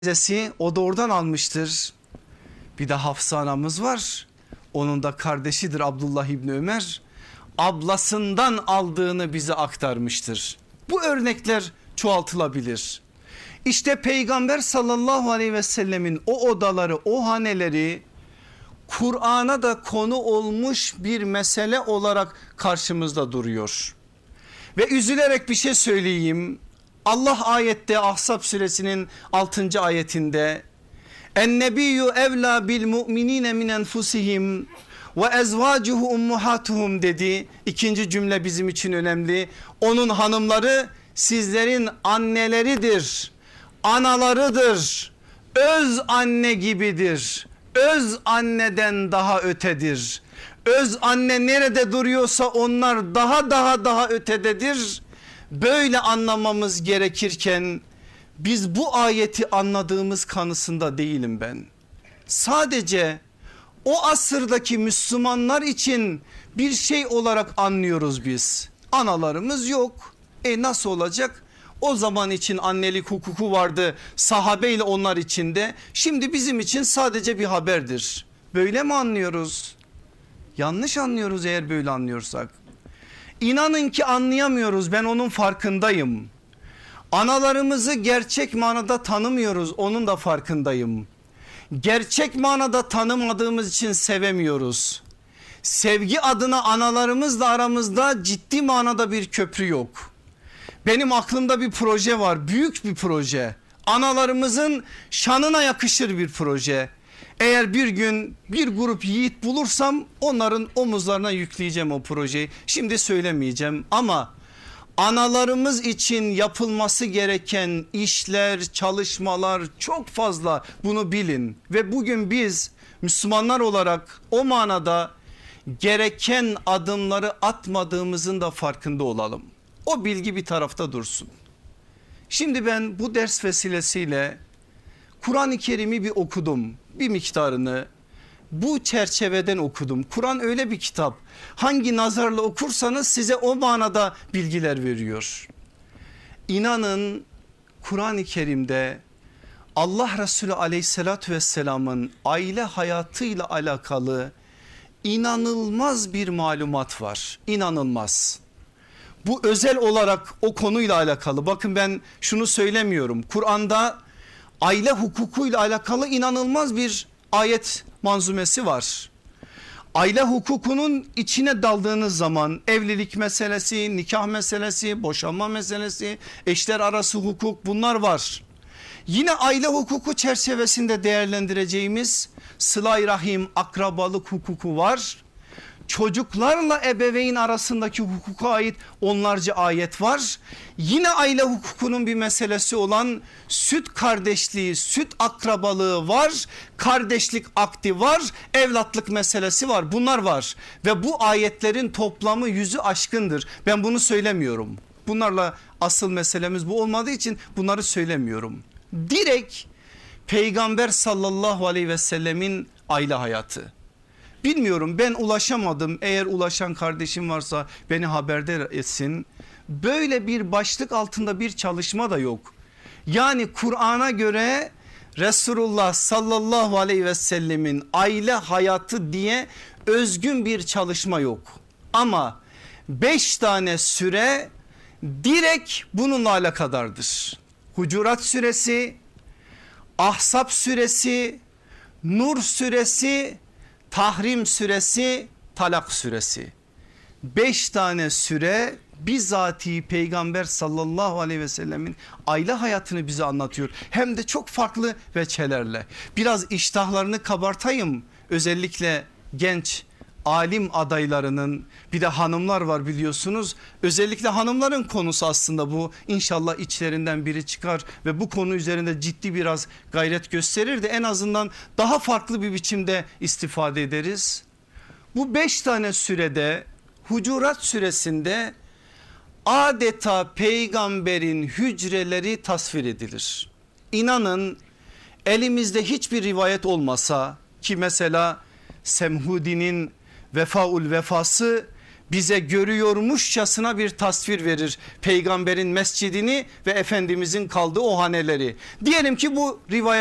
teyzesi, o da oradan almıştır. Bir de Hafsa anamız var. Onun da kardeşidir Abdullah İbni Ömer. Ablasından aldığını bize aktarmıştır. Bu örnekler çoğaltılabilir. İşte Peygamber sallallahu aleyhi ve sellemin o odaları, o haneleri Kur'an'a da konu olmuş bir mesele olarak karşımızda duruyor. Ve üzülerek bir şey söyleyeyim. Allah ayette, Ahzab suresinin 6. ayetinde "En-nebiyyü evlâ bil mu'minîne min enfusihim ve ezvâcuhu ummahatuhum" dedi. İkinci cümle bizim için önemli. Onun hanımları sizlerin anneleridir, analarıdır, öz anne gibidir, öz anneden daha ötedir. Öz anne nerede duruyorsa onlar daha ötededir. Böyle anlamamız gerekirken biz bu ayeti anladığımız kanısında değilim ben. Sadece o asırdaki Müslümanlar için bir şey olarak anlıyoruz biz. Analarımız yok. Nasıl olacak? O zaman için annelik hukuku vardı, sahabeyle onlar içinde. Şimdi bizim için sadece bir haberdir. Böyle mi anlıyoruz? Yanlış anlıyoruz eğer böyle anlıyorsak. İnanın ki anlayamıyoruz, ben onun farkındayım. Analarımızı gerçek manada tanımıyoruz, onun da farkındayım. Gerçek manada tanımadığımız için sevemiyoruz. Sevgi adına analarımızla aramızda ciddi manada bir köprü yok. Benim aklımda bir proje var, büyük bir proje. Analarımızın şanına yakışır bir proje. Eğer bir gün bir grup yiğit bulursam onların omuzlarına yükleyeceğim o projeyi. Şimdi söylemeyeceğim ama analarımız için yapılması gereken işler, çalışmalar çok fazla, bunu bilin. Ve bugün biz Müslümanlar olarak o manada gereken adımları atmadığımızın da farkında olalım. O bilgi bir tarafta dursun. Şimdi ben bu ders vesilesiyle Kur'an-ı Kerim'i bir okudum, bir miktarını bu çerçeveden okudum. Kur'an öyle bir kitap, hangi nazarla okursanız size o manada bilgiler veriyor. İnanın Kur'an-ı Kerim'de Allah Resulü aleyhissalatü vesselamın aile hayatıyla alakalı inanılmaz bir malumat var, inanılmaz. Bu özel olarak o konuyla alakalı. Bakın ben şunu söylemiyorum, Kur'an'da aile hukukuyla alakalı inanılmaz bir ayet manzumesi var. Aile hukukunun içine daldığınız zaman evlilik meselesi, nikah meselesi, boşanma meselesi, eşler arası hukuk, bunlar var. Yine aile hukuku çerçevesinde değerlendireceğimiz sıla-i rahim, akrabalık hukuku var. Çocuklarla ebeveyn arasındaki hukuka ait onlarca ayet var. Yine aile hukukunun bir meselesi olan süt kardeşliği, süt akrabalığı var. Kardeşlik akdi var, evlatlık meselesi var, bunlar var. Ve bu ayetlerin toplamı 100'ü aşkındır. Ben bunu söylemiyorum. Bunlarla asıl meselemiz bu olmadığı için bunları söylemiyorum. Direkt Peygamber sallallahu aleyhi ve sellemin aile hayatı. Bilmiyorum, ben ulaşamadım, eğer ulaşan kardeşim varsa beni haberdar etsin. Böyle bir başlık altında bir çalışma da yok. Yani Kur'an'a göre Resulullah sallallahu aleyhi ve sellemin aile hayatı diye özgün bir çalışma yok. Ama 5 tane süre direkt bununla alakadardır. Hucurat suresi, Ahzab suresi, Nur suresi, Tahrim suresi, Talak suresi. 5 tane süre bizatihi Peygamber sallallahu aleyhi ve sellemin aile hayatını bize anlatıyor. Hem de çok farklı veçelerle. Biraz iştahlarını kabartayım, özellikle genç alim adaylarının, bir de hanımlar var biliyorsunuz. Özellikle hanımların konusu aslında bu. İnşallah içlerinden biri çıkar ve bu konu üzerinde ciddi biraz gayret gösterir de en azından daha farklı bir biçimde istifade ederiz. Bu 5 tane sürede, Hucurat suresinde adeta peygamberin hücreleri tasvir edilir. İnanın elimizde hiçbir rivayet olmasa ki mesela Semhudi'nin Vefaul Vefası bize görüyormuşçasına bir tasvir verir peygamberin mescidini ve Efendimizin kaldığı o haneleri. Diyelim ki bu rivayet